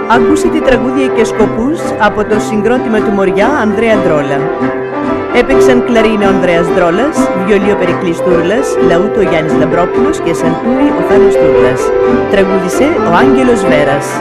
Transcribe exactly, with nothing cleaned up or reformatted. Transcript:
Ακούσετε τραγούδια και σκοπούς από το συγκρότημα του Μοριά Ανδρέα Ντρόλα. Έπαιξαν κλαρίνο Ανδρέας Ντρόλας, βιολί ο Περικλής Τούρλας, λαούτο ο Γιάννης Λαμπρόπουλος και σαντούρι ο Θάνος Τούρλας. Τραγούδισε ο Άγγελος Βέρας.